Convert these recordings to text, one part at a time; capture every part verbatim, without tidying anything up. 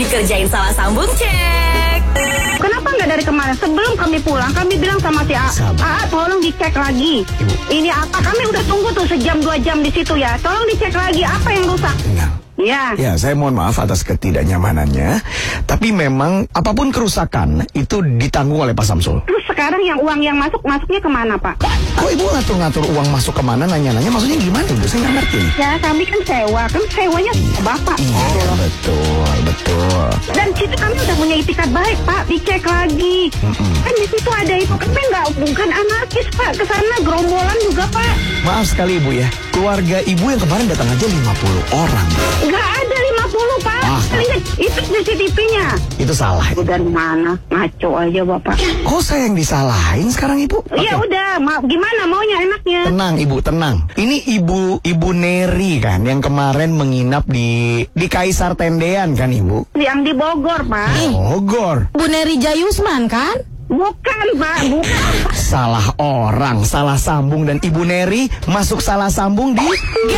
Dikerjain salah sambung, cek. Kenapa nggak dari kemarin? Sebelum kami pulang, kami bilang sama si A, A, tolong dicek lagi. Ibu. Ini apa? Kami udah tunggu tuh sejam dua jam di situ ya. Tolong dicek lagi apa yang rusak. Tenang. Ya. Ya, saya mohon maaf atas ketidaknyamanannya. Tapi memang apapun kerusakan itu ditanggung oleh Pak Samsul. Terus sekarang yang uang yang masuk, masuknya kemana, Pak? Kok Ibu ngatur-ngatur uang masuk kemana, nanya-nanya? Maksudnya gimana, Ibu? Saya nggak ngerti. Ya, kami kan sewa. Kan sewanya Bapak. Iya, betul, betul. Dan situ kami udah punya itikat baik, Pak. Dicek lagi. Mm-mm. Kan di situ ada itu. Kami nggak, bukan anarkis, Pak. Kesana gerombolan juga, Pak. Maaf sekali, Ibu ya. Keluarga Ibu yang kemarin datang aja lima puluh orang. Nggak ada lima puluh, Pak. Ah. Lihat, itu C C T V-nya. Itu salah. Itu dari mana? Ngaco aja, Bapak. Kok saya yang disalahin sekarang, Ibu? Iya Oke. udah, ma gimana maunya enaknya? Tenang, Ibu, tenang. Ini Ibu Ibu Neri kan yang kemarin menginap di di Kaisar Tendean kan, Ibu? Yang di Bogor, Pak. Bogor. Bu Neri Jayusman, kan? Bukan, Pak, bukan. Salah orang, salah sambung, dan Ibu Neri masuk salah sambung di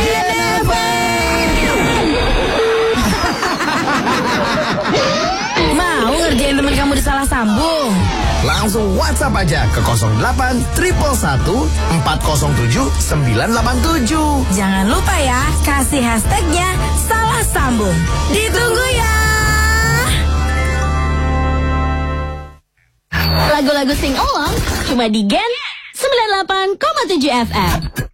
Mau ngerjain temen kamu disalah sambung? Langsung WhatsApp aja ke nol delapan satu satu empat nol tujuh sembilan delapan tujuh. Jangan lupa ya, kasih hashtagnya salah sambung. Ditunggu ya. Lagu-lagu sing along cuma di Gen sembilan puluh delapan koma tujuh F M.